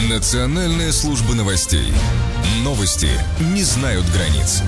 Национальная служба новостей. Новости не знают границ.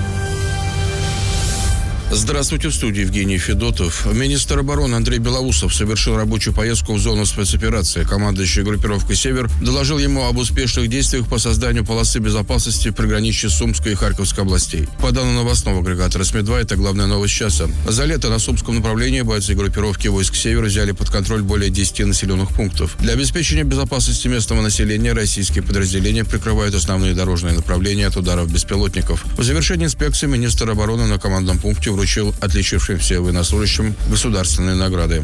Здравствуйте, в студии Евгений Федотов. Министр обороны Андрей Белоусов совершил рабочую поездку в зону спецоперации. Командующий группировкой «Север» доложил ему об успешных действиях по созданию полосы безопасности в приграничье Сумской и Харьковской областей. По данным новостного агрегатора СМИ-2, это главная новость часа. За лето на Сумском направлении бойцы группировки войск «Север» взяли под контроль более 10 населенных пунктов. Для обеспечения безопасности местного населения российские подразделения прикрывают основные дорожные направления от ударов беспилотников. В завершении инспекции министр обороны на командном пункте вручил отличившимся военнослужащим государственные награды.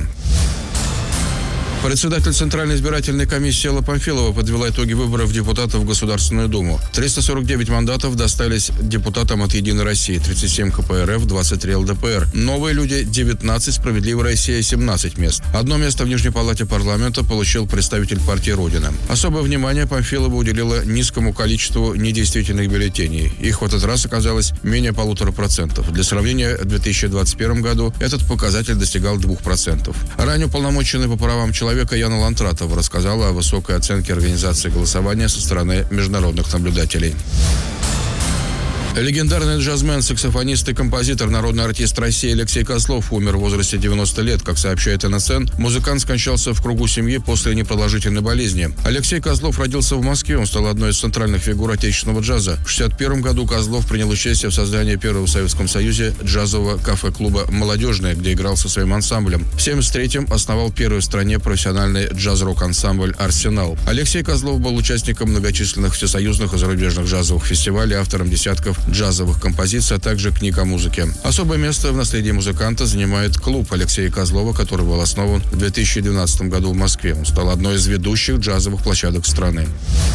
Председатель Центральной избирательной комиссии Алла Памфилова подвела итоги выборов депутатов в Государственную Думу. 349 мандатов достались депутатам от «Единой России», 37 КПРФ, 23 ЛДПР. «Новые люди» – 19, «Справедливая Россия» – 17 мест. Одно место в Нижней палате парламента получил представитель партии «Родина». Особое внимание Памфилова уделила низкому количеству недействительных бюллетеней. Их в этот раз оказалось менее 1,5%. Для сравнения, в 2021 году этот показатель достигал 2%. Ранее уполномоченный по правам человека Яна Лантратова рассказала о высокой оценке организации голосования со стороны международных наблюдателей. Легендарный джазмен, саксофонист и композитор, народный артист России Алексей Козлов умер в возрасте 90 лет. Как сообщает НСН, музыкант скончался в кругу семьи после непродолжительной болезни. Алексей Козлов родился в Москве. Он стал одной из центральных фигур отечественного джаза. В 1961 году Козлов принял участие в создании первого в Советском Союзе джазового кафе-клуба «Молодежное», где играл со своим ансамблем. В 1973-м основал первый в стране профессиональный джаз-рок-ансамбль «Арсенал». Алексей Козлов был участником многочисленных всесоюзных и зарубежных джазовых фестивалей, автором десятков джазовых композиций, а также книг о музыке. Особое место в наследии музыканта занимает клуб Алексея Козлова, который был основан в 2012 году в Москве. Он стал одной из ведущих джазовых площадок страны.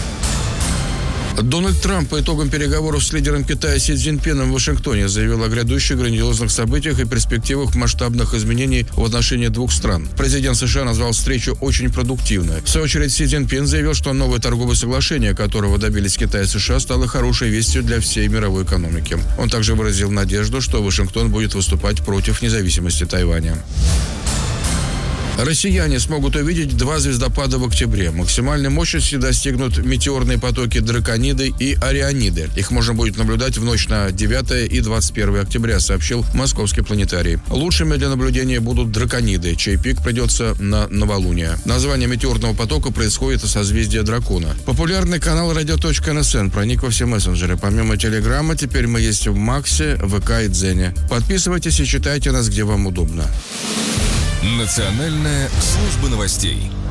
Дональд Трамп по итогам переговоров с лидером Китая Си Цзиньпином в Вашингтоне заявил о грядущих грандиозных событиях и перспективах масштабных изменений в отношении двух стран. Президент США назвал встречу очень продуктивной. В свою очередь Си Цзиньпин заявил, что новое торговое соглашение, которого добились Китай и США, стало хорошей вестью для всей мировой экономики. Он также выразил надежду, что Вашингтон будет выступать против независимости Тайваня. Россияне смогут увидеть два звездопада в октябре. Максимальной мощности достигнут метеорные потоки Дракониды и Ориониды. Их можно будет наблюдать в ночь на 9 и 21 октября, сообщил Московский планетарий. Лучшими для наблюдения будут Дракониды, чей пик придется на новолуние. Название метеорного потока происходит из созвездия Дракона. Популярный канал radio.nsn проник во все мессенджеры. Помимо Телеграма, теперь мы есть в Максе, ВК и Дзене. Подписывайтесь и читайте нас, где вам удобно. Национальная служба новостей.